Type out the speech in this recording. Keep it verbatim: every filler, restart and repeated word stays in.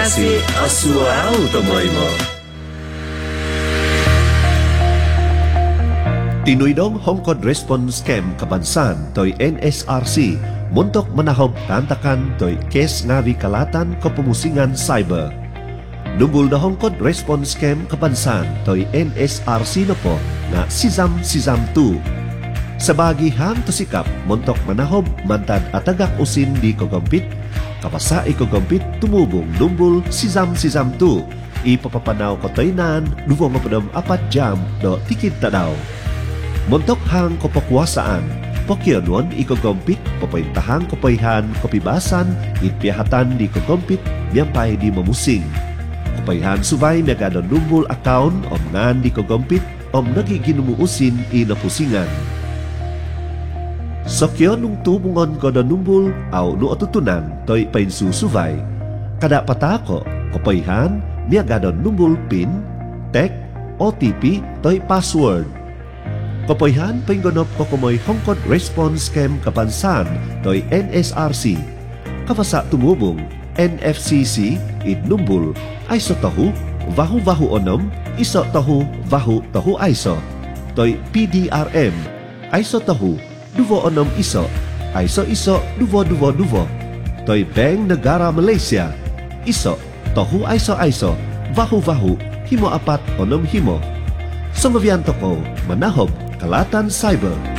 kasih asuau tomoy mo. Tinuydong Hong Kong Response Scam Kabansan toy N S R C muntok manahob tantakan toy kes ngawi kalatan kepumusingan cyber. Numbul na Hong Kong Response Scam Kabansan toy N S R C no po na Sisam Sisam two. Sa bagihan to sikap muntok manahob mantad atagak usin di kogompit kapasa ikogompit tumubong numbul Sisam Sisam two. Ipapapanaw ko toy nan duwang mapadam apat jam do tikit tadaw. Montok hang kapakuasaan, pokyonon ikogompit, papaintahang kapayhan, kapibasan, itpiyahatan di kogompit, biyampay di mamusing. Kapayhan subay megadon numbul account, om ngan di kogompit, om nagiginumuusin inapusingan. Sokyo nung tubungon ko don numbul, aw no atutunan, toy painsusubay. Kada patako, kapayhan, megadon numbul pin, tek, O T P, toy password. Kapoyhan pinggonop ko kumoy Hong Kong Response Scam Kabansan toy N S R C. Kapasa tumubong N F C C idnumbul aiso tahu vahu vahu onom iso tahu vahu tahu aiso toy P D R M aiso tahu duvo onom iso aiso iso duvo duvo duvo toy Bank Negara Malaysia iso tahu aiso aiso vahu vahu himo apat onom himo. Sumabianto ko manahob kalatan cyber.